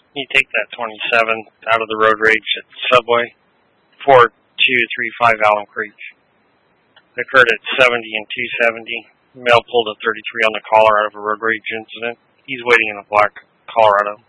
You take that 27 out of the road rage at the subway. 4235 Allen Creek. Occurred at 70 and 270. Male pulled a 33 on the collar out of a road rage incident. He's waiting in a black Colorado.